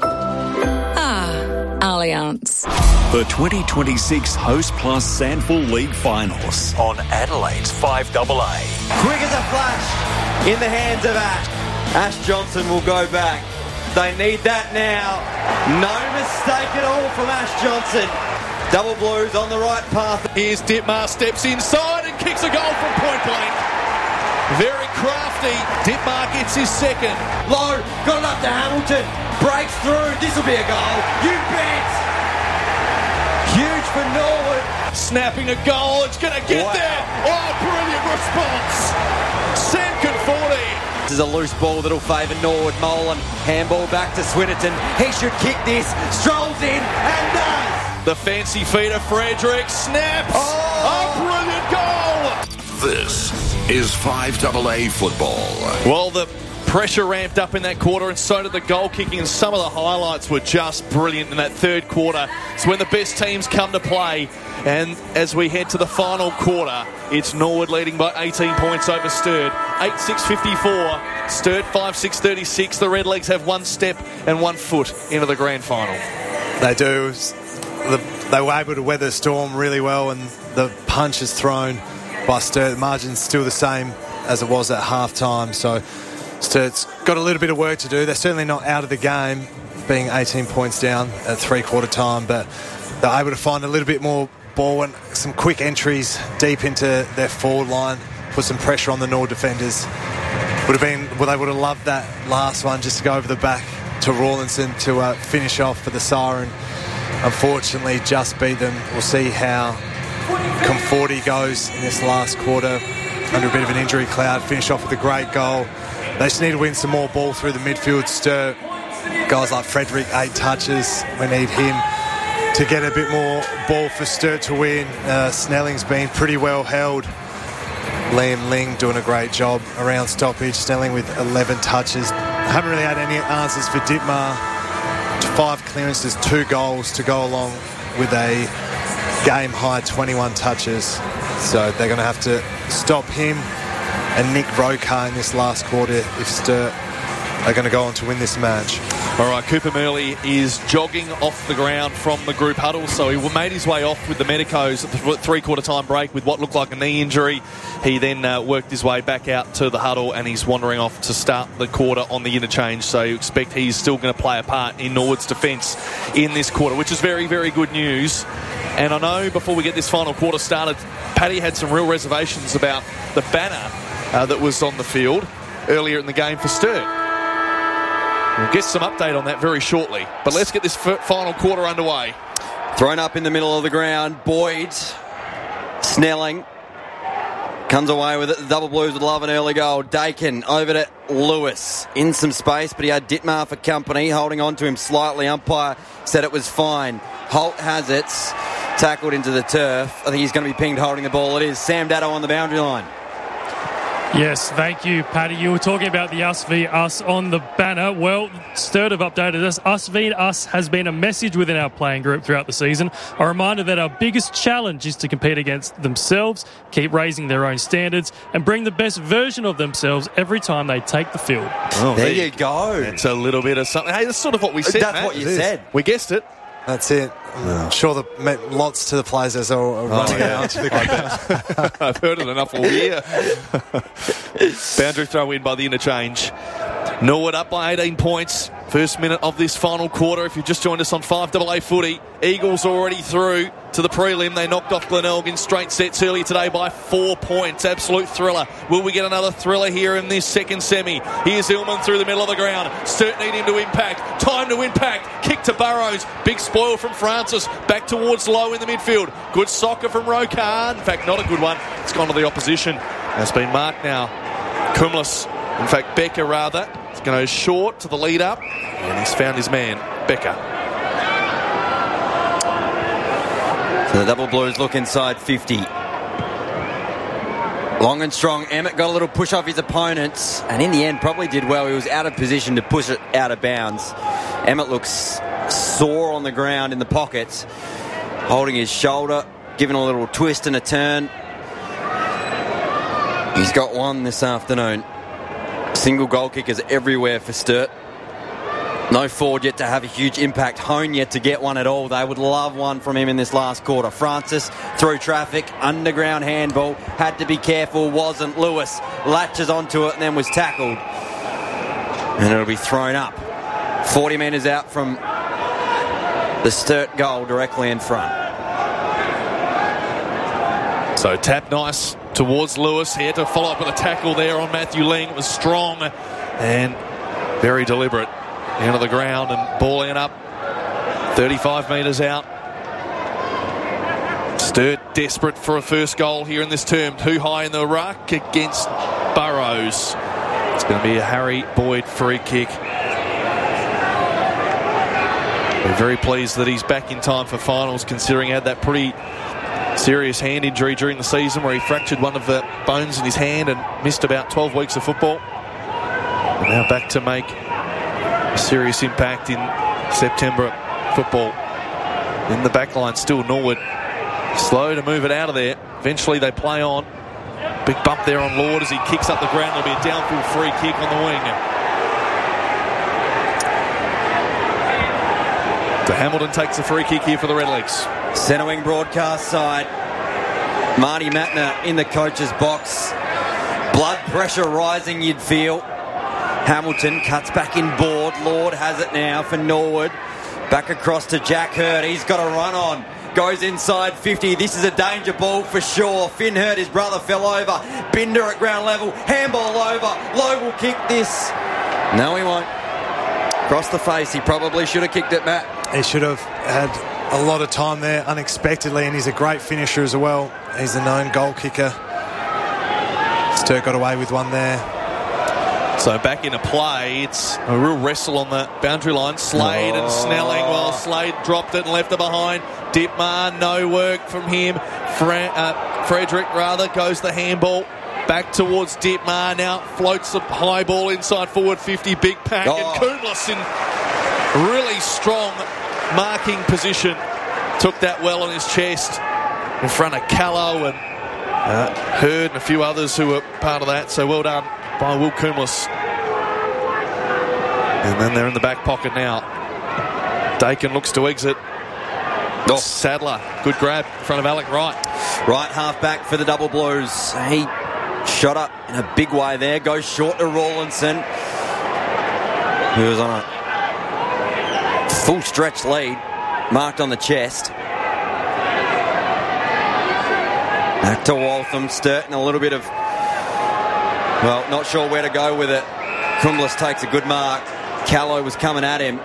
Allianz. The 2026 Host Plus Sandful League Finals on Adelaide's 5AA. Quick as a flash in the hands of Ash. Ash Johnson will go back. They need that now. No mistake at all from Ash Johnson. Double Blues on the right path. Here's Dittmar, steps inside and kicks a goal from point blank. Very crafty. Dittmar gets his second. Low, got it up to Hamilton. Breaks through. This will be a goal. You bet. Huge for Norwood. Snapping a goal. It's going to get there. Oh, brilliant response. Sam Conforti. This is a loose ball that'll favour Norwood. Molan, handball back to Swinnerton. He should kick this. Strolls in and does. The fancy feeder, Frederick. Snaps. A brilliant goal. This is 5AA football. Well, the pressure ramped up in that quarter, and so did the goal kicking, and some of the highlights were just brilliant in that third quarter. It's when the best teams come to play, and as we head to the final quarter, it's Norwood leading by 18 points over Sturt. 8-6-54, Sturt 5-6-36. The Redlegs have one step and 1 foot into the grand final. They do. They were able to weather the storm really well, and the punch is thrown by Sturt. The margin's still the same as it was at half-time, so Sturt's got a little bit of work to do. They're certainly not out of the game, being 18 points down at three-quarter time, but they're able to find a little bit more ball and some quick entries deep into their forward line, put some pressure on the Nord defenders. They would have loved that last one just to go over the back to Rawlinson to finish off for the siren. Unfortunately, just beat them. We'll see how Conforti goes in this last quarter under a bit of an injury cloud. Finish off with a great goal. They just need to win some more ball through the midfield. Sturt, guys like Frederick, 8 touches. We need him to get a bit more ball for Sturt to win. Snelling's been pretty well held. Liam Ling doing a great job around stoppage. Snelling with 11 touches. Haven't really had any answers for Dittmar. 5 clearances, 2 goals to go along with a game-high 21 touches. So they're going to have to stop him and Nick Rokar in this last quarter if Sturt are going to go on to win this match. All right, Cooper Murley is jogging off the ground from the group huddle, so he made his way off with the medicos at the three-quarter time break with what looked like a knee injury. He then worked his way back out to the huddle, and he's wandering off to start the quarter on the interchange, so you expect he's still going to play a part in Norwood's defence in this quarter, which is very, very good news. And I know before we get this final quarter started, Paddy had some real reservations about the banner that was on the field earlier in the game for Sturt. We'll get some update on that very shortly. But let's get this final quarter underway. Thrown up in the middle of the ground. Boyd, Snelling, comes away with it. The Double Blues would love an early goal. Dakin over to Lewis. In some space, but he had Dittmar for company, holding on to him slightly. Umpire said it was fine. Holt has it. Tackled into the turf. I think he's going to be pinged holding the ball. It is Sam Datto on the boundary line. Yes, thank you, Paddy. You were talking about the Us v Us on the banner. Well, Sturt have updated us. Us v Us has been a message within our playing group throughout the season. A reminder that our biggest challenge is to compete against themselves, keep raising their own standards, and bring the best version of themselves every time they take the field. Oh, there you go. It's a little bit of something. Hey, that's sort of what we said, That's Matt. what you said. We guessed it. That's it. I'm sure that meant lots to the players as they were running out. I've heard it enough all year. Boundary throw in by the interchange. Norwood up by 18 points. First minute of this final quarter. If you've just joined us on 5AA footy, Eagles already through to the prelim. They knocked off Glenelg straight sets early today by 4 points. Absolute thriller. Will we get another thriller here in this second semi? Here's Illman through the middle of the ground. Sturt need him to impact. Time to impact. Kick to Burrows. Big spoil from Francis. Back towards Lowe in the midfield. Good soccer from Rokar. In fact, not a good one. It's gone to the opposition. That's been marked now. Kumlis. In fact, Becker rather. He's going to go short to the lead up. And he's found his man, Becker. So the Double Blues look inside 50. Long and strong. Emmett got a little push off his opponents, and in the end probably did well. He was out of position to push it out of bounds. Emmett looks sore on the ground in the pockets, holding his shoulder, giving a little twist and a turn. He's got one this afternoon. Single goal kickers everywhere for Sturt. No Ford yet to have a huge impact. Hone yet to get one at all. They would love one from him in this last quarter. Francis through traffic, underground handball. Had to be careful, wasn't. Lewis latches onto it and then was tackled. And it'll be thrown up. 40 metres out from the Sturt goal directly in front. So tap nice towards Lewis. He had to follow up with a tackle there on Matthew Ling. It was strong and very deliberate. Down to the ground and balling it up 35 metres out. Sturt desperate for a first goal here in this term. Too high in the ruck against Burrows. It's going to be a Harry Boyd free kick. We're very pleased that he's back in time for finals, considering he had that pretty serious hand injury during the season where he fractured one of the bones in his hand and missed about 12 weeks of football. And now back to make a serious impact in September football. In the back line still Norwood. Slow to move it out of there. Eventually they play on. Big bump there on Lord as he kicks up the ground. There'll be a downfield free kick on the wing. So Hamilton takes the free kick here for the Redlegs. Centre wing broadcast side. Marty Matner in the coach's box. Blood pressure rising, you'd feel. Hamilton cuts back in board. Lord has it now for Norwood. Back across to Jack Hurd. He's got a run on. Goes inside 50. This is a danger ball for sure. Finn Hurd, his brother, fell over. Binder at ground level. Handball over. Lowe will kick this. No, he won't. Across the face. He probably should have kicked it, Matt. He should have had a lot of time there unexpectedly, and he's a great finisher as well. He's a known goal kicker. Sturt got away with one there. So back into play. It's a real wrestle on the boundary line. Slade and Snelling. Well, Slade dropped it and left it behind. Dittmar, no work from him. Frederick, goes the handball. Back towards Dittmar. Now floats the high ball inside forward 50. Big pack. And Kumlis in really strong marking position. Took that well on his chest in front of Callow and Hurd and a few others who were part of that. So well done by Will Kumlis. And then they're in the back pocket now. Dakin looks to exit. Sadler, good grab in front of Alec Wright. Right half back for the Double Blues. He shot up in a big way there. Goes short to Rawlinson, who was on a full stretch lead, marked on the chest. Back to Waltham. Sturton a little bit of, well, not sure where to go with it. Cumblis takes a good mark. Callow was coming at him.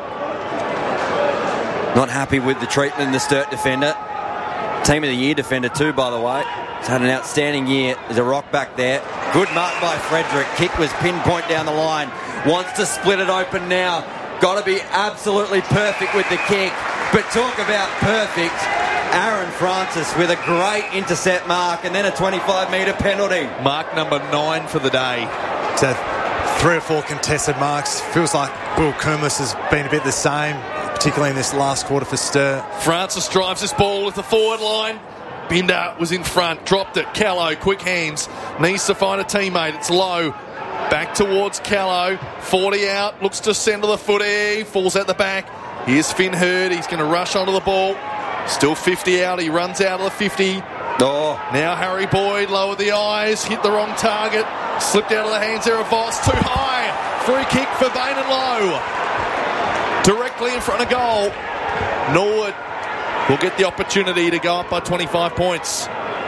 Not happy with the treatment of the Sturt defender. Team of the year defender too, by the way. He's had an outstanding year. There's a rock back there. Good mark by Frederick. Kick was pinpoint down the line. Wants to split it open now. Got to be absolutely perfect with the kick. But talk about perfect. Aaron Francis with a great intercept mark and then a 25-metre penalty. Mark number 9 for the day. So 3 or 4 contested marks. Feels like Will Kumis has been a bit the same, particularly in this last quarter for Sturt. Francis drives this ball with the forward line. Binder was in front, dropped it. Callow, quick hands, needs to find a teammate. It's low. Back towards Callow. 40 out, looks to send to the footy. Falls at the back. Here's Finn Hurd. He's going to rush onto the ball. Still 50 out. He runs out of the 50. Now Harry Boyd lowered the eyes, hit the wrong target, slipped out of the hands there of Voss. Too high. Free kick for Bain and Lowe. Directly in front of goal. Norwood will get the opportunity to go up by 25 points.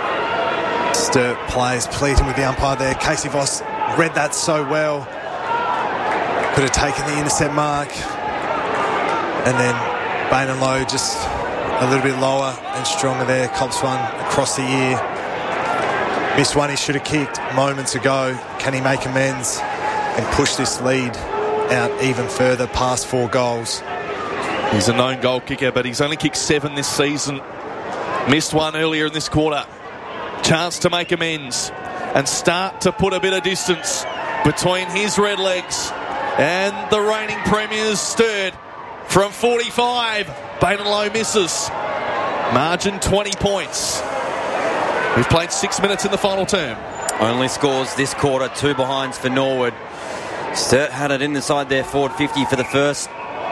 Sturt plays pleasing with the umpire there. Casey Voss read that so well. Could have taken the intercept mark. And then Bain and Lowe just a little bit lower and stronger there. Cops one across the ear. Missed one he should have kicked moments ago. Can he make amends and push this lead out even further past 4 goals? He's a known goal kicker, but he's only kicked 7 this season. Missed one earlier in this quarter. Chance to make amends and start to put a bit of distance between his Redlegs and the reigning premiers Sturt. From 45, Bain and Lowe misses. Margin 20 points. We've played 6 minutes in the final term. Only scores this quarter, 2 behinds for Norwood. Sturt had it inside their forward 50 for the first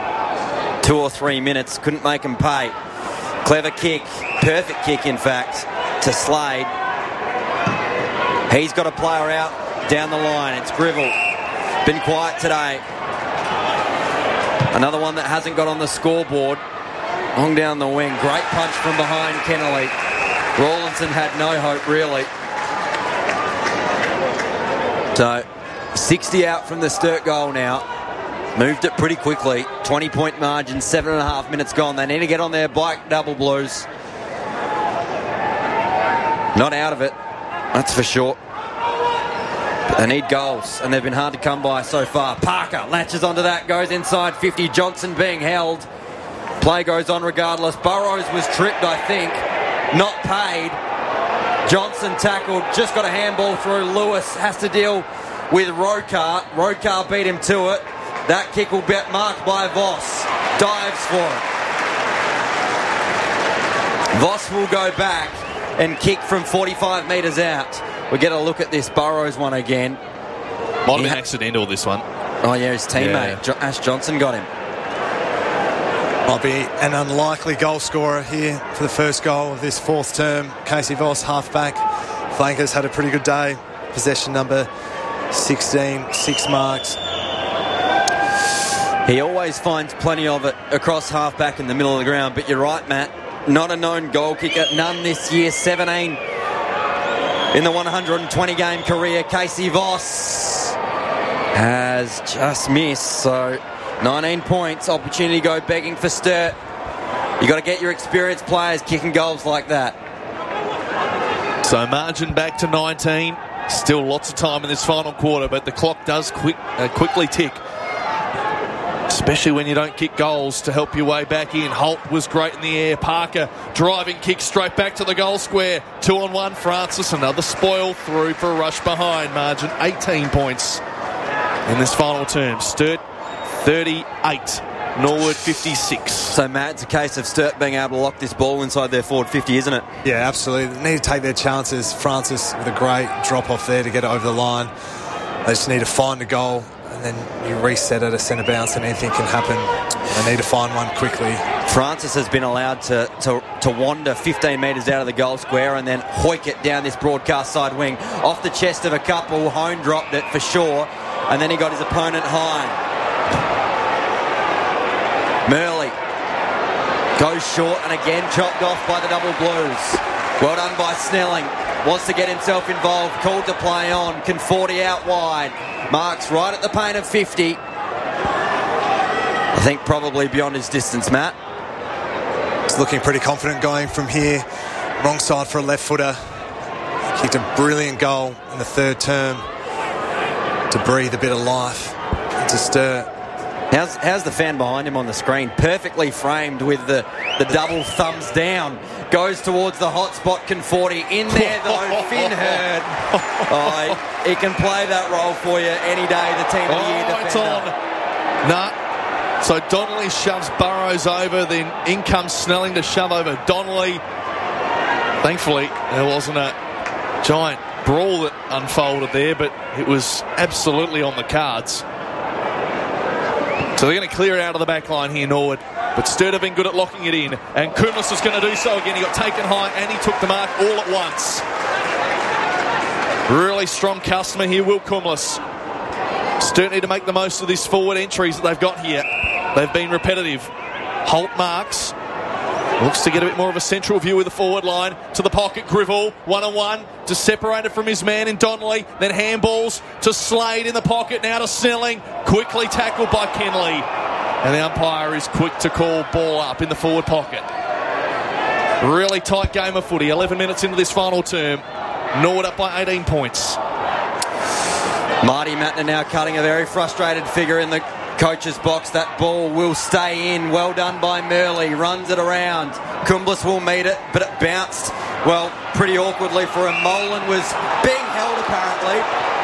2 or 3 minutes. Couldn't make them pay. Clever kick, perfect kick in fact, to Slade. He's got a player out down the line. It's Grivell. Been quiet today. Another one that hasn't got on the scoreboard. Long down the wing. Great punch from behind Kennelly. Rawlinson had no hope, really. So, 60 out from the Sturt goal now. Moved it pretty quickly. 20-point margin, 7.5 minutes gone. They need to get on their bike, Double Blues. Not out of it, that's for sure. But they need goals, and they've been hard to come by so far. Parker latches onto that, goes inside 50. Johnson being held. Play goes on regardless. Burrows was tripped, I think. Not paid. Johnson tackled, just got a handball through. Lewis has to deal with Rokar. Rokar beat him to it. That kick will be marked by Voss. Dives for it. Voss will go back and kick from 45 metres out. We get a look at this Burrows one again. Might have been accidental, this one. Oh, yeah, his teammate, Ash Johnson, got him. Might be an unlikely goal scorer here for the first goal of this 4th term. Casey Voss, half-back. Flankers had a pretty good day. Possession number 16, 6 marks. He always finds plenty of it across half-back in the middle of the ground. But you're right, Matt. Not a known goal kicker. None this year. 17 in the 120-game career. Casey Voss has just missed. So 19 points. Opportunity to go begging for Sturt. You got to get your experienced players kicking goals like that. So margin back to 19. Still lots of time in this final quarter, but the clock does quickly tick. Especially when you don't kick goals to help your way back in. Holt was great in the air. Parker driving kick straight back to the goal square. 2-on-1. Francis, another spoil through for a rush behind. Margin 18 points in this final term. Sturt 38. Norwood 56. So Matt, it's a case of Sturt being able to lock this ball inside their forward 50, isn't it? Yeah, absolutely. They need to take their chances. Francis with a great drop off there to get it over the line. They just need to find a goal and then you reset at a centre bounce and anything can happen. They need to find one quickly. Francis has been allowed to wander 15 metres out of the goal square and then hoik it down this broadcast side wing. Off the chest of a couple, Hone dropped it for sure, and then he got his opponent high. Murley goes short and again chopped off by the double Blues. Well done by Snelling. Wants to get himself involved. Called to play on. Conforti out wide. Marks right at the paint of 50. I think probably beyond his distance, Matt. He's looking pretty confident going from here. Wrong side for a left footer. Kicked a brilliant goal in the third term to breathe a bit of life into Sturt. How's the fan behind him on the screen? Perfectly framed with the double thumbs down. Goes towards the hot spot, Conforti. In there, though, Finn Hurd. Oh, he can play that role for you any day, the team of the year defender. It's on. Nah. So Donnelly shoves Burrows over, then in comes Snelling to shove over Donnelly. Thankfully, there wasn't a giant brawl that unfolded there, but it was absolutely on the cards. So they're going to clear it out of the back line here, Norwood. But Sturt have been good at locking it in. And Kumlis is going to do so again. He got taken high and he took the mark all at once. Really strong customer here, Will Kumlis. Sturt need to make the most of these forward entries that they've got here. They've been repetitive. Holt marks. Looks to get a bit more of a central view with the forward line. To the pocket, Grivell, one-on-one. Just separated from his man in Donnelly. Then handballs to Slade in the pocket. Now to Snelling. Quickly tackled by Kenley. And the umpire is quick to call ball up in the forward pocket. Really tight game of footy. 11 minutes into this final term. Norwood up by 18 points. Marty Mattner now cutting a very frustrated figure in the coach's box. That ball will stay in. Well done by Murley. Runs it around. Kumlis will meet it, but it bounced, well, pretty awkwardly for him. Molan was being held apparently.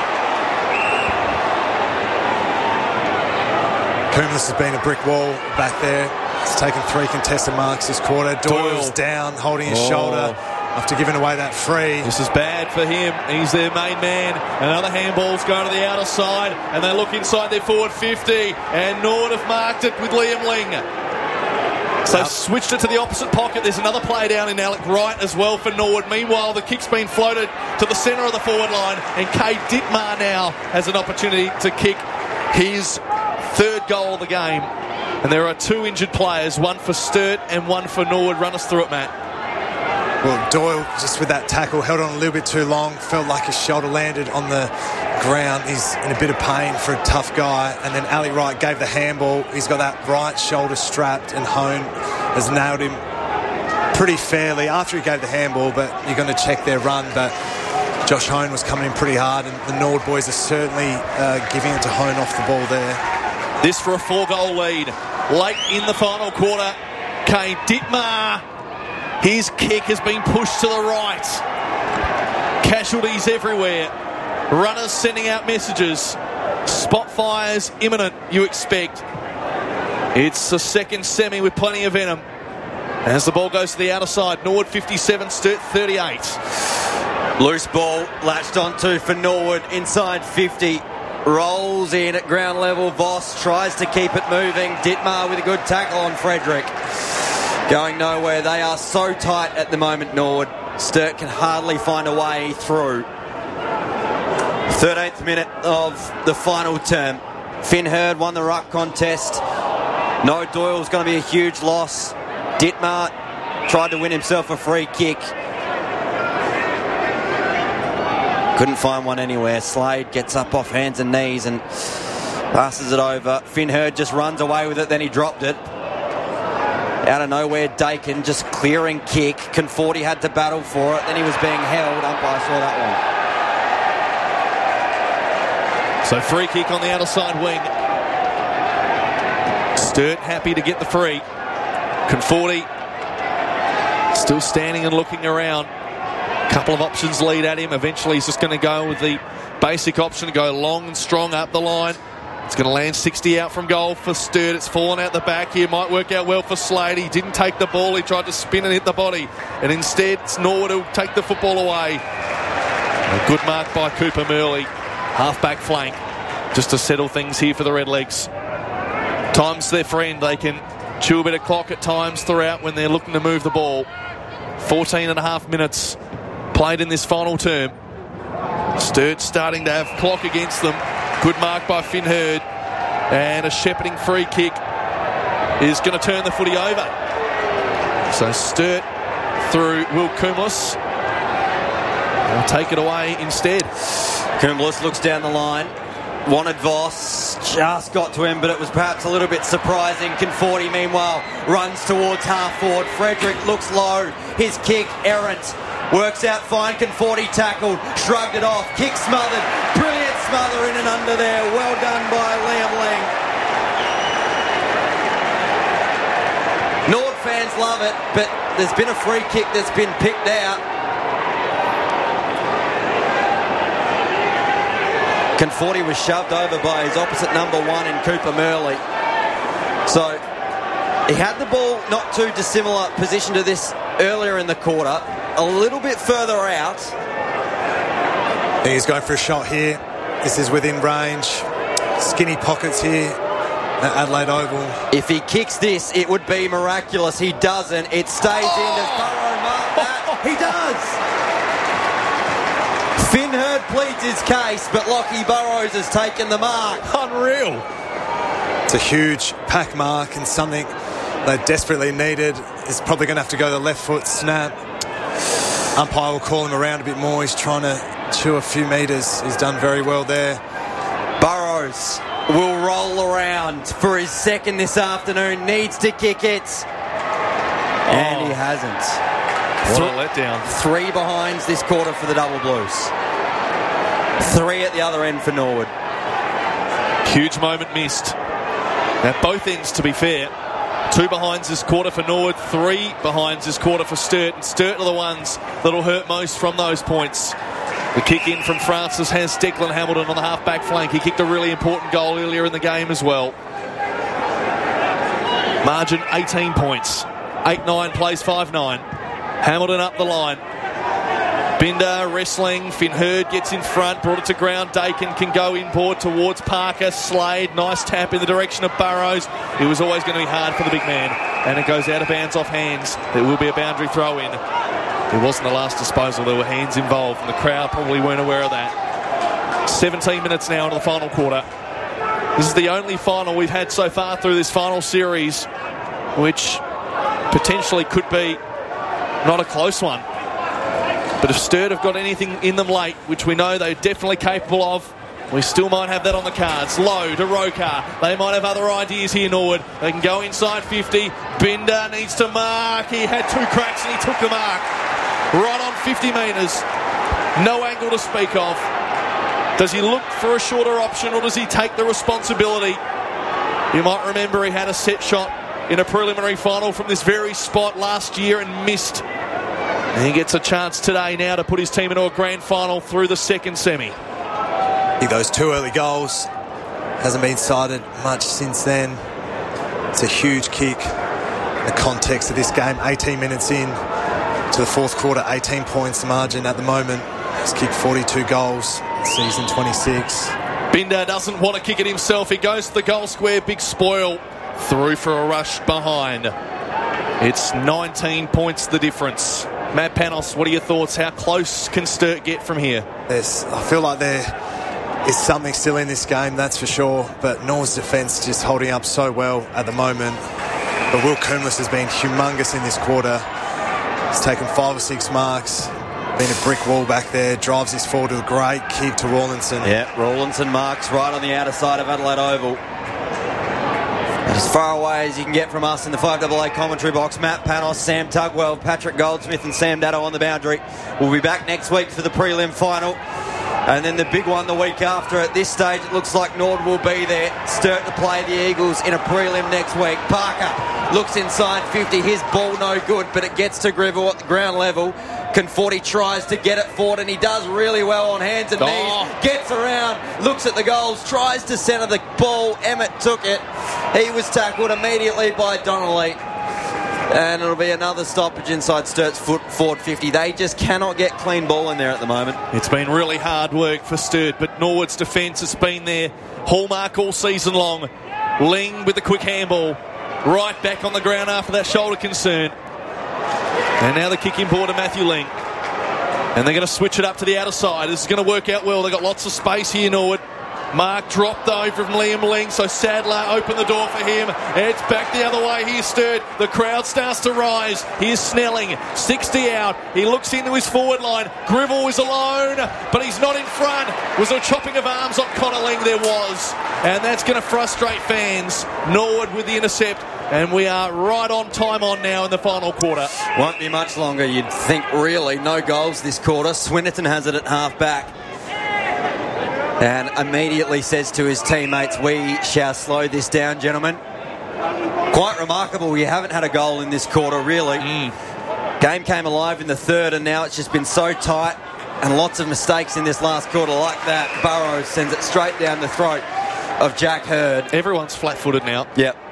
Kumlis has been a brick wall back there. He's taken 3 contested marks this quarter. Doyle's down, holding his shoulder after giving away that free. This is bad for him. He's their main man. Another handball's going to the outer side, and they look inside their forward 50, and Nord have marked it with Liam Ling. So switched it to the opposite pocket. There's another play down in Alec Wright as well for Norwood. Meanwhile, the kick's been floated to the centre of the forward line, and Cade Dittmar now has an opportunity to kick his third goal of the game. And there are 2 injured players, one for Sturt and one for Norwood. Run us through it, Matt. Well, Doyle, just with that tackle, held on a little bit too long. Felt like his shoulder landed on the ground. He's in a bit of pain for a tough guy. And then Ali Wright gave the handball. He's got that right shoulder strapped, and Hone has nailed him pretty fairly after he gave the handball. But you're going to check their run. But Josh Hone was coming in pretty hard, and the Nord boys are certainly giving it to Hone off the ball there. This for a 4-goal lead. Late in the final quarter, Cade Dittmar. His kick has been pushed to the right. Casualties everywhere. Runners sending out messages. Spot fires imminent, you expect. It's the second semi with plenty of venom. As the ball goes to the outer side, Norwood 57, Sturt 38. Loose ball latched onto for Norwood inside 50. Rolls in at ground level. Voss tries to keep it moving. Dittmar with a good tackle on Frederick. Going nowhere. They are so tight at the moment, Norwood. Sturt can hardly find a way through. 13th minute of the final term. Finn Hurd won the ruck contest. No Doyle's going to be a huge loss. Dittmar tried to win himself a free kick. Couldn't find one anywhere. Slade gets up off hands and knees and passes it over. Finn Hurd just runs away with it, then he dropped it. Out of nowhere, Dakin just clearing kick. Conforti had to battle for it, then he was being held. Umpire saw that one. So free kick on the outer side wing. Sturt happy to get the free. Conforti still standing and looking around. Couple of options lead at him. Eventually he's just going to go with the basic option to go long and strong up the line. It's going to land 60 out from goal for Sturt. It's fallen out the back here. Might work out well for Slade. He didn't take the ball. He tried to spin and hit the body. And instead, it's Norwood who'll take the football away. A good mark by Cooper Murley. Half-back flank. just to settle things here for the Redlegs. Time's their friend. They can chew a bit of clock at times throughout when they're looking to move the ball. 14 and a half minutes played in this final term. Sturt starting to have clock against them. Good mark by Finn Hurd. And a shepherding free kick is going to turn the footy over. So Sturt through Will Cumulus. They'll take it away instead. Cumulus looks down the line. Wanted Voss, just got to him, but it was perhaps a little bit surprising. Conforti, meanwhile, runs towards half forward. Frederick looks low. His kick, errant. Works out fine. Conforti tackled, shrugged it off. Kick smothered. Brilliant smother in and under there. Well done by Liam Ling. Nord fans love it, but there's been a free kick that's been picked out. Conforti was shoved over by his opposite number 1 in Cooper Murley. So he had the ball not too dissimilar position to this earlier in the quarter. A little bit further out. He's going for a shot here. This is within range. Skinny pockets here at Adelaide Oval. If he kicks this, it would be miraculous. He doesn't. It stays in. Does Burrow mark that? He does! Finn Hurd pleads his case, but Lockie Burrows has taken the mark. Unreal. It's a huge pack mark and something they desperately needed. He's probably going to have to go the left foot snap. Umpire will call him around a bit more. He's trying to chew a few metres. He's done very well there. Burrows will roll around for his second this afternoon. Needs to kick it. And he hasn't. What a letdown. 3 behinds this quarter for the Double Blues. 3 at the other end for Norwood. Huge moment missed. At both ends, to be fair. 2 behinds this quarter for Norwood, 3 behinds this quarter for Sturt. And Sturt are the ones that'll hurt most from those points. The kick in from Francis has Declan Hamilton on the half-back flank. He kicked a really important goal earlier in the game as well. Margin 18 points. 8-9 plays 5-9. Hamilton up the line. Binder wrestling. Finn Hurd gets in front. Brought it to ground. Dakin can go inboard towards Parker. Slade. Nice tap in the direction of Burrows. It was always going to be hard for the big man. And it goes out of bounds off hands. There will be a boundary throw in. It wasn't the last disposal. There were hands involved. And the crowd probably weren't aware of that. 17 minutes now into the final quarter. This is the only final we've had so far through this final series, which potentially could be not a close one. But if Sturt have got anything in them late, which we know they're definitely capable of, we still might have that on the cards. Low to Rokar. They might have other ideas here, Norwood. They can go inside 50. Binder needs to mark. He had 2 cracks and he took the mark. Right on 50 metres. No angle to speak of. Does he look for a shorter option or does he take the responsibility? You might remember he had a set shot in a preliminary final from this very spot last year and missed. And he gets a chance today now to put his team into a grand final through the second semi. Those 2 early goals hasn't been cited much since then. It's a huge kick in the context of this game. 18 minutes in to the fourth quarter, 18 points the margin at the moment. He's kicked 42 goals in season 26. Binder doesn't want to kick it himself. He goes to the goal square. Big spoil. Through for a rush behind. It's 19 points the difference. Matt Panos, what are your thoughts? How close can Sturt get from here? I feel like there is something still in this game, that's for sure. But Nor's defence just holding up so well at the moment. But Will Cumulus has been humongous in this quarter. He's taken 5 or 6 marks. Been a brick wall back there. Drives this forward to a great kick to Rawlinson. Yeah, Rawlinson marks right on the outer side of Adelaide Oval. As far away as you can get from us in the 5AA commentary box, Matt Panos, Sam Tugwell, Patrick Goldsmith and Sam Datto on the boundary. We'll be back next week for the prelim final. And then the big one the week after. At this stage, it looks like Nord will be there. Sturt to play the Eagles in a prelim next week. Parker looks inside 50. His ball no good, but it gets to Greville at the ground level. Conforti tries to get it forward, and he does really well on hands and knees. Gets around, looks at the goals, tries to centre the ball. Emmett took it. He was tackled immediately by Donnelly. And it'll be another stoppage inside Sturt's forward 50. They just cannot get clean ball in there at the moment. It's been really hard work for Sturt, but Norwood's defence has been their hallmark all season long. Ling with the quick handball. Right back on the ground after that shoulder concern. And now the kick in board to Matthew Ling. And they're going to switch it up to the outer side. This is going to work out well. They've got lots of space here, Norwood. Mark dropped over from Liam Ling, so Sadler opened the door for him. It's back the other way. Here's Sturt. The crowd starts to rise. Here's Snelling. 60 out. He looks into his forward line. Gribble is alone, but he's not in front. Was there a chopping of arms on Connor Ling? There was. And that's going to frustrate fans. Norwood with the intercept. And we are right on time on now in the final quarter. Won't be much longer, you'd think, really. No goals this quarter. Swinnerton has it at half back. And immediately says to his teammates, we shall slow this down, gentlemen. Quite remarkable. You haven't had a goal in this quarter, really. Game came alive in the third, and now it's just been so tight and lots of mistakes in this last quarter like that. Burrows sends it straight down the throat of Jack Hurd. Everyone's flat-footed now. Yep.